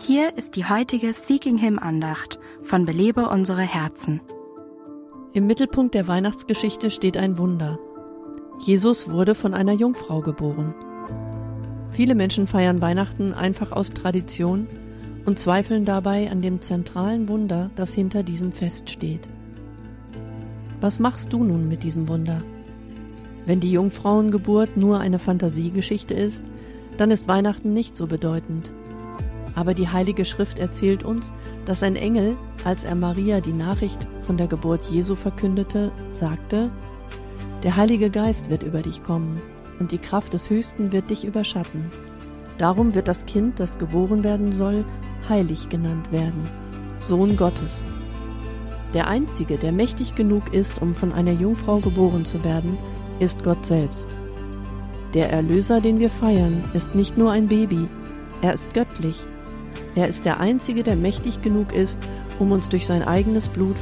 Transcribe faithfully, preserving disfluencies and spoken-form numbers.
Hier ist die heutige Seeking Him Andacht von Belebe unsere Herzen. Im Mittelpunkt der Weihnachtsgeschichte steht ein Wunder. Jesus wurde von einer Jungfrau geboren. Viele Menschen feiern Weihnachten einfach aus Tradition und zweifeln dabei an dem zentralen Wunder, das hinter diesem Fest steht. Was machst du nun mit diesem Wunder? Wenn die Jungfrauengeburt nur eine Fantasiegeschichte ist, dann ist Weihnachten nicht so bedeutend. Aber die Heilige Schrift erzählt uns, dass ein Engel, als er Maria die Nachricht von der Geburt Jesu verkündete, sagte: Der Heilige Geist wird über dich kommen und die Kraft des Höchsten wird dich überschatten. Darum wird das Kind, das geboren werden soll, heilig genannt werden, Sohn Gottes. Der Einzige, der mächtig genug ist, um von einer Jungfrau geboren zu werden, ist Gott selbst. Der Erlöser, den wir feiern, ist nicht nur ein Baby, er ist göttlich. Er ist der Einzige, der mächtig genug ist, um uns durch sein eigenes Blut